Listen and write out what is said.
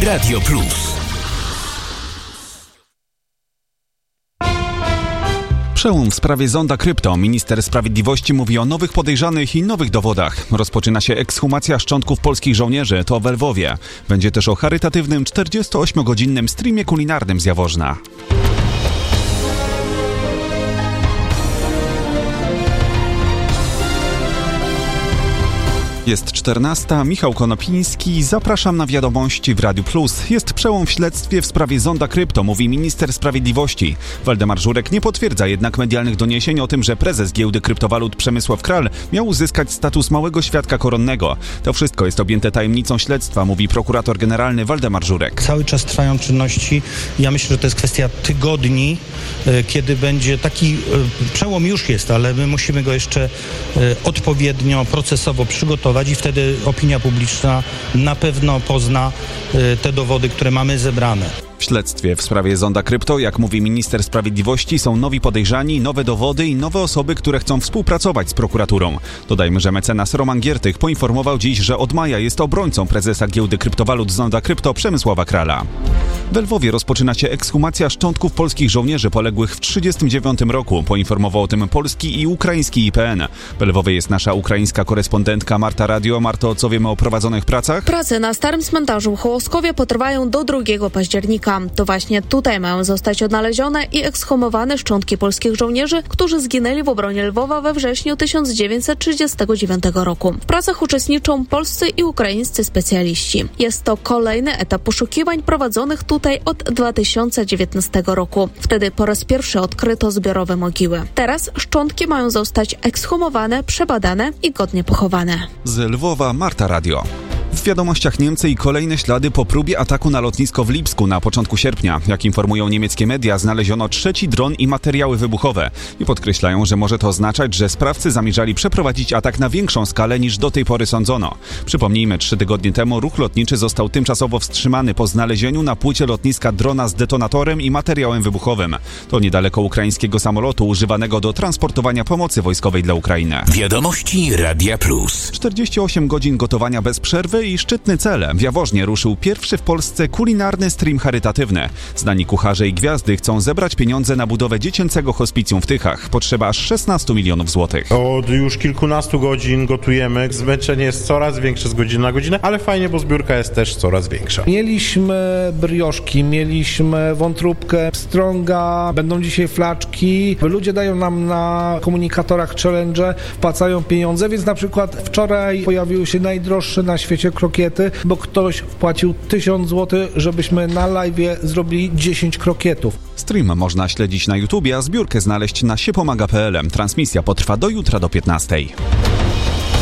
Radio Plus. Przełom w sprawie zonda krypto. Minister sprawiedliwości mówi o nowych podejrzanych i nowych dowodach. Rozpoczyna się ekshumacja szczątków polskich żołnierzy. To w Lwowie. Będzie też o charytatywnym 48-godzinnym streamie kulinarnym z Jaworzna. Jest 14. Michał Konopiński. Zapraszam na wiadomości w Radiu Plus. Jest przełom w śledztwie w sprawie zonda krypto, mówi minister sprawiedliwości. Waldemar Żurek nie potwierdza jednak medialnych doniesień o tym, że prezes giełdy kryptowalut Przemysław Kral miał uzyskać status małego świadka koronnego. To wszystko jest objęte tajemnicą śledztwa, mówi prokurator generalny Waldemar Żurek. Cały czas trwają czynności. Ja myślę, że to jest kwestia tygodni, kiedy będzie taki przełom już jest, ale my musimy go jeszcze odpowiednio procesowo przygotować i wtedy opinia publiczna na pewno pozna te dowody, które mamy zebrane. W śledztwie w sprawie zonda krypto, jak mówi minister sprawiedliwości, są nowi podejrzani, nowe dowody i nowe osoby, które chcą współpracować z prokuraturą. Dodajmy, że mecenas Roman Giertych poinformował dziś, że od maja jest obrońcą prezesa giełdy kryptowalut zonda krypto Przemysława Krala. W Lwowie rozpoczyna się ekshumacja szczątków polskich żołnierzy poległych w 1939 roku. Poinformował o tym polski i ukraiński IPN. W Lwowie jest nasza ukraińska korespondentka Marta Radio. Marto, co wiemy o prowadzonych pracach? Prace na Starym Cmentarzu w Hołoskowie potrwają do 2 października. To właśnie tutaj mają zostać odnalezione i ekshumowane szczątki polskich żołnierzy, którzy zginęli w obronie Lwowa we wrześniu 1939 roku. W pracach uczestniczą polscy i ukraińscy specjaliści. Jest to kolejny etap poszukiwań prowadzonych tutaj od 2019 roku. Wtedy po raz pierwszy odkryto zbiorowe mogiły. Teraz szczątki mają zostać ekshumowane, przebadane i godnie pochowane. Z Lwowa Marta Radio. W wiadomościach Niemcy i kolejne ślady po próbie ataku na lotnisko w Lipsku na początku sierpnia. Jak informują niemieckie media, znaleziono 3. dron i materiały wybuchowe. I podkreślają, że może to oznaczać, że sprawcy zamierzali przeprowadzić atak na większą skalę niż do tej pory sądzono. Przypomnijmy, 3 tygodnie temu ruch lotniczy został tymczasowo wstrzymany po znalezieniu na płycie lotniska drona z detonatorem i materiałem wybuchowym. To niedaleko ukraińskiego samolotu używanego do transportowania pomocy wojskowej dla Ukrainy. Wiadomości Radia Plus. 48 godzin gotowania bez przerwy i szczytny cel. W Jaworznie ruszył pierwszy w Polsce kulinarny stream charytatywny. Znani kucharze i gwiazdy chcą zebrać pieniądze na budowę dziecięcego hospicjum w Tychach. Potrzeba aż 16 milionów złotych. Od już kilkunastu godzin gotujemy. Zmęczenie jest coraz większe z godziny na godzinę, ale fajnie, bo zbiórka jest też coraz większa. Mieliśmy brioszki, mieliśmy wątróbkę, pstrąga, będą dzisiaj flaczki. Ludzie dają nam na komunikatorach challenge, wpłacają pieniądze, więc na przykład wczoraj pojawiły się najdroższe na świecie krokiety, bo ktoś wpłacił 1000 zł, żebyśmy na live'ie zrobili 10 krokietów. Stream można śledzić na YouTubie, a zbiórkę znaleźć na siepomaga.pl. Transmisja potrwa do jutra do 15.